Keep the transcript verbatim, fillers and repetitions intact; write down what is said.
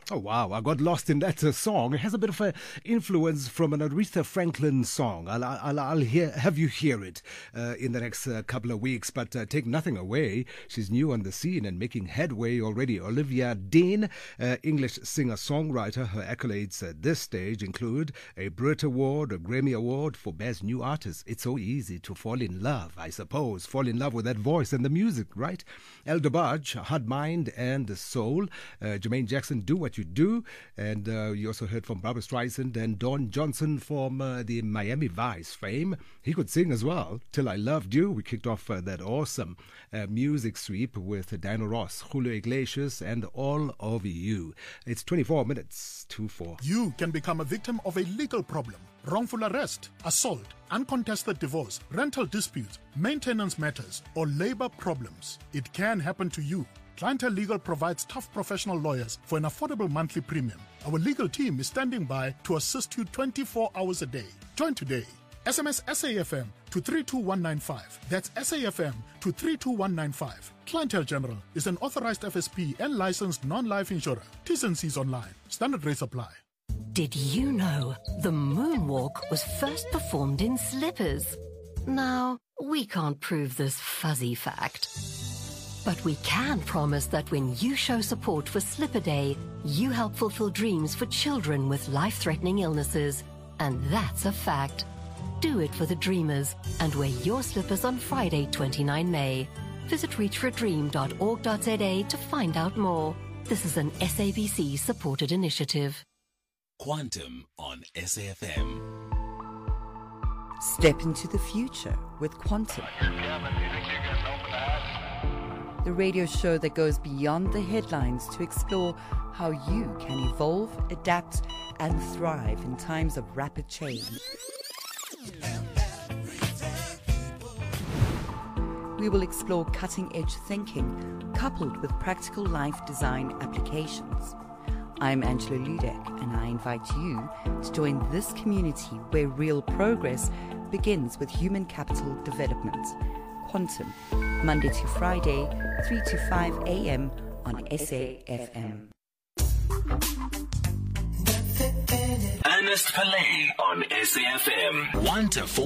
Oh, wow. I got lost in that uh, song. It has a bit of an influence from an Aretha Franklin song. I'll, I'll, I'll hear, have you hear it uh, in the next uh, couple of weeks, but uh, take nothing away. She's new on the scene and making headway already. Olivia Dean, uh, English singer-songwriter. Her accolades at this stage include a Brit Award, a Grammy Award for Best New Artist. It's so easy to fall in love, I suppose. Fall in love with that voice and the music, right? El DeBarge, Hard Mind and Soul. Uh, Jermaine Jackson, Do What You Do, and uh, you also heard from Barbra Streisand and Don Johnson from uh, the Miami Vice fame. He could sing as well. Till I Loved You. We kicked off uh, that awesome uh, music sweep with Diana Ross, Julio Iglesias, and All of You. It's twenty-four minutes to four. You can become a victim of a legal problem. Wrongful arrest, assault, uncontested divorce, rental disputes, maintenance matters, or labor problems. It can happen to you. Clientele Legal provides tough professional lawyers for an affordable monthly premium. Our legal team is standing by to assist you twenty-four hours a day. Join today. S M S S A F M to three two one nine five. That's S A F M to three two one nine five. Clientele General is an authorized F S P and licensed non-life insurer. T's and C's online. Standard rates apply. Did you know the moonwalk was first performed in slippers? Now, we can't prove this fuzzy fact. But we can promise that when you show support for Slipper Day, you help fulfill dreams for children with life-threatening illnesses. And that's a fact. Do it for the dreamers and wear your slippers on Friday, the twenty-ninth of May. Visit reach for a dream dot org dot z a to find out more. This is an S A B C-supported initiative. Quantum on S A F M. Step into the future with Quantum. The radio show that goes beyond the headlines to explore how you can evolve, adapt, and thrive in times of rapid change. We will explore cutting-edge thinking coupled with practical life design applications. I'm Angela Ludek, and I invite you to join this community where real progress begins with human capital development. Quantum, Monday to Friday, three to five a.m. on S A F M. Ernest Pillay on S A F M. one to four.